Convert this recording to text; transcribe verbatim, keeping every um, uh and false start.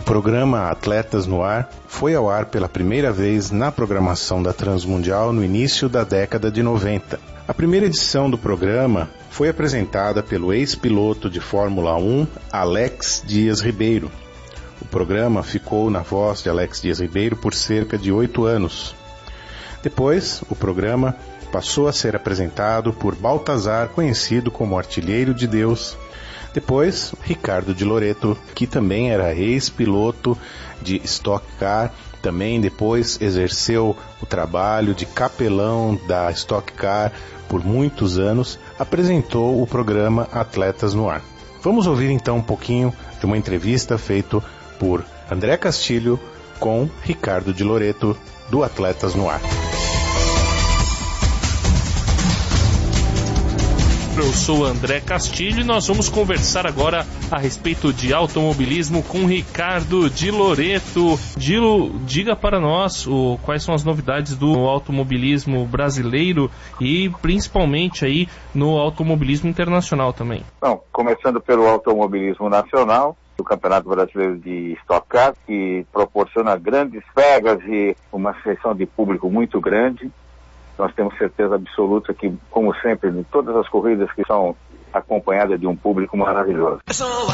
programa Atletas no Ar foi ao ar pela primeira vez na programação da Transmundial no início da década de noventa. A primeira edição do programa foi apresentada pelo ex-piloto de Fórmula um, Alex Dias Ribeiro. O programa ficou na voz de Alex Dias Ribeiro por cerca de oito anos. Depois, o programa passou a ser apresentado por Baltazar, conhecido como Artilheiro de Deus. Depois, Ricardo de Loreto, que também era ex-piloto de Stock Car, também depois exerceu o trabalho de capelão da Stock Car por muitos anos, apresentou o programa Atletas no Ar. Vamos ouvir então um pouquinho de uma entrevista feita por André Castilho com Ricardo de Loreto, do Atletas no Ar. Eu sou André Castilho e nós vamos conversar agora a respeito de automobilismo com Ricardo de Loreto. Dilo, diga para nós o, quais são as novidades do automobilismo brasileiro e principalmente aí no automobilismo internacional também. Bom, começando pelo automobilismo nacional, o Campeonato Brasileiro de Stock Car, que proporciona grandes pegas e uma sessão de público muito grande. Nós temos certeza absoluta que, como sempre, em todas as corridas que são acompanhadas de um público maravilhoso.